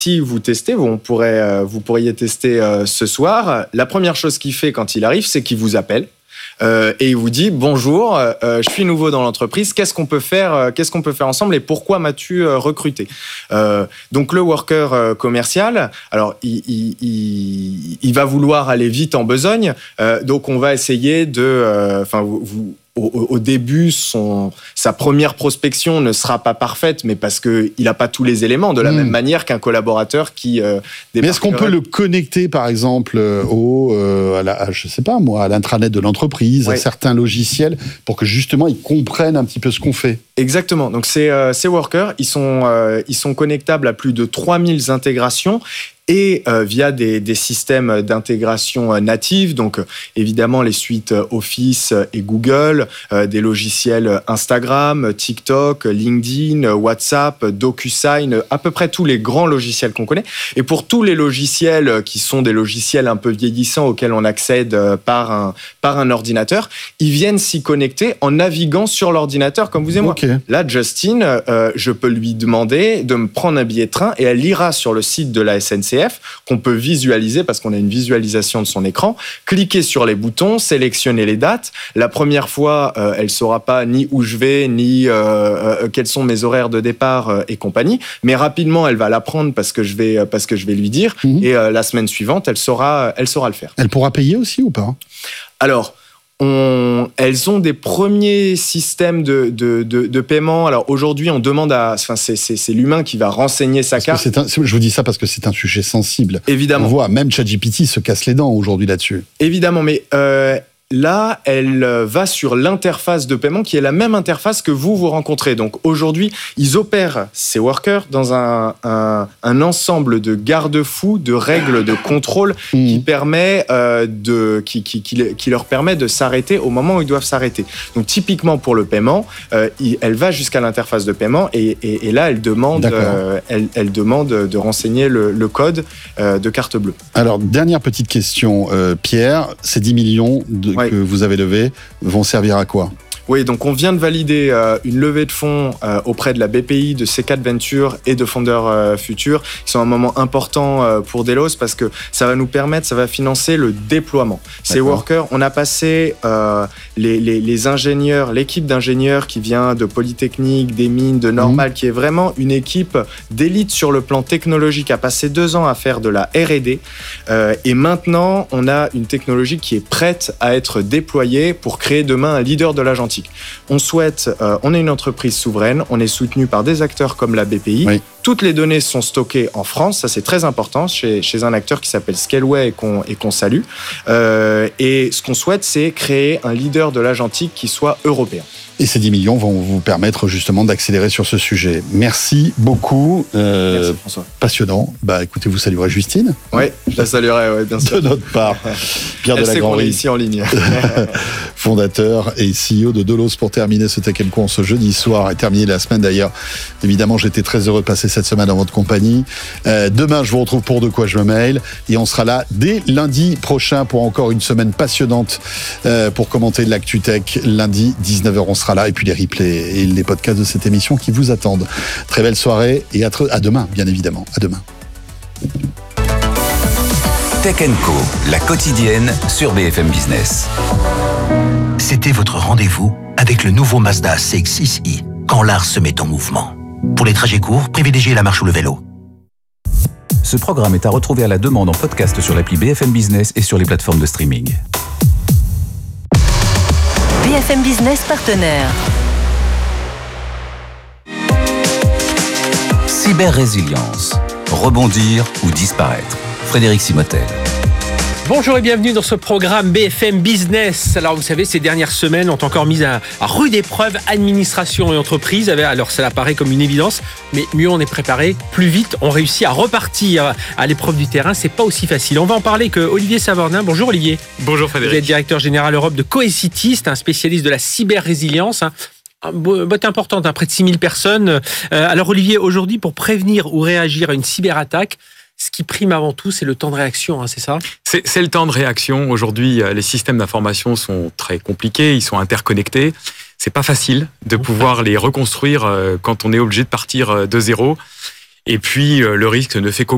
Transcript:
Si vous testez, vous pourriez tester ce soir. La première chose qu'il fait quand il arrive, c'est qu'il vous appelle. Et il vous dit bonjour, je suis nouveau dans l'entreprise, qu'est-ce qu'on peut faire ensemble et pourquoi m'as-tu recruté? Donc le worker commercial, alors il va vouloir aller vite en besogne, donc on va essayer de, au début, sa première prospection ne sera pas parfaite, mais parce qu'il n'a pas tous les éléments, de la même manière qu'un collaborateur qui... mais est-ce qu'on peut le connecter, par exemple, à l'intranet de l'entreprise, à certains logiciels, pour que justement, ils comprennent un petit peu ce qu'on fait? Exactement. Donc ces workers, ils sont connectables à plus de 3000 intégrations, et via des systèmes d'intégration natifs, donc évidemment les suites Office et Google, des logiciels Instagram, TikTok, LinkedIn, WhatsApp, DocuSign, à peu près tous les grands logiciels qu'on connaît. Et pour tous les logiciels qui sont des logiciels un peu vieillissants auxquels on accède par un ordinateur, ils viennent s'y connecter en naviguant sur l'ordinateur comme vous et moi. Okay. Là, Justine, je peux lui demander de me prendre un billet de train et elle ira sur le site de la SNCF qu'on peut visualiser parce qu'on a une visualisation de son écran, cliquer sur les boutons, sélectionner les dates. La première fois, elle ne saura pas ni où je vais, ni quels sont mes horaires de départ et compagnie, mais rapidement, elle va l'apprendre parce que je vais lui dire et la semaine suivante, elle saura le faire. Elle pourra payer aussi ou pas? Alors, elles ont des premiers systèmes de paiement. Alors aujourd'hui, on demande c'est l'humain qui va renseigner sa carte. Je vous dis ça parce que c'est un sujet sensible. Évidemment. On voit, même ChatGPT se casse les dents aujourd'hui là-dessus. Évidemment, mais là, elle va sur l'interface de paiement qui est la même interface que vous rencontrez. Donc aujourd'hui, ils opèrent ces workers dans un ensemble de garde-fous, de règles de contrôle qui leur permet de s'arrêter au moment où ils doivent s'arrêter. Donc typiquement pour le paiement, elle va jusqu'à l'interface de paiement et là, elle demande de renseigner le code de carte bleue. Alors, dernière petite question, Pierre, ces 10 millions que vous avez levés vont servir à quoi? Oui, donc on vient de valider une levée de fonds auprès de la BPI, de C4 Venture et de Fondeurs Futurs, qui sont un moment important pour Delos parce que ça va financer le déploiement. Ces workers, on a passé les ingénieurs, l'équipe d'ingénieurs qui vient de Polytechnique, des mines, de Normal, qui est vraiment une équipe d'élite sur le plan technologique, a passé 2 ans à faire de la R&D. Et maintenant, on a une technologie qui est prête à être déployée pour créer demain un leader de l'agentique. On est une entreprise souveraine, on est soutenu par des acteurs comme la BPI. Oui. Toutes les données sont stockées en France, ça c'est très important, chez un acteur qui s'appelle Scaleway et qu'on salue. Et ce qu'on souhaite, c'est créer un leader de l'agentique qui soit européen. Et ces 10 millions vont vous permettre justement d'accélérer sur ce sujet. Merci beaucoup. Merci François. Passionnant. Écoutez, vous saluerez Justine? Oui, je la saluerai, bien sûr. De notre part. Pierre de la Grandrie, ici en ligne. Fondateur et CEO de Delos pour terminer ce Tech & Co en ce jeudi soir et terminer la semaine d'ailleurs. Évidemment, j'étais très heureux de passer cette semaine dans votre compagnie. Demain, je vous retrouve pour De quoi je me mail et on sera là dès lundi prochain pour encore une semaine passionnante pour commenter l'actu tech. Lundi, 19h, on sera là et puis les replays et les podcasts de cette émission qui vous attendent. Très belle soirée et à demain, bien évidemment. À demain. Tech & Co, la quotidienne sur BFM Business. C'était votre rendez-vous avec le nouveau Mazda CX-6i, quand l'art se met en mouvement. Pour les trajets courts, privilégiez la marche ou le vélo. Ce programme est à retrouver à la demande en podcast sur l'appli BFM Business et sur les plateformes de streaming. BFM Business partenaire. Cyber-résilience. Rebondir ou disparaître. Frédéric Simotel. Bonjour et bienvenue dans ce programme BFM Business. Alors vous savez, ces dernières semaines ont encore mis à rude épreuve administration et entreprise. Alors ça apparaît comme une évidence, mais mieux on est préparé, plus vite on réussit à repartir à l'épreuve du terrain. C'est pas aussi facile. On va en parler avec Olivier Savornin. Bonjour Olivier. Bonjour Frédéric. Vous êtes directeur général Europe de Cohesity, c'est un spécialiste de la cyber-résilience. Boîte importante, près de 6000 personnes. Alors Olivier, aujourd'hui, pour prévenir ou réagir à une cyberattaque, ce qui prime avant tout, c'est le temps de réaction, c'est ça ? C'est le temps de réaction. Aujourd'hui, les systèmes d'information sont très compliqués, ils sont interconnectés. C'est pas facile de pouvoir les reconstruire quand on est obligé de partir de zéro. Et puis, le risque ne fait qu'augmenter.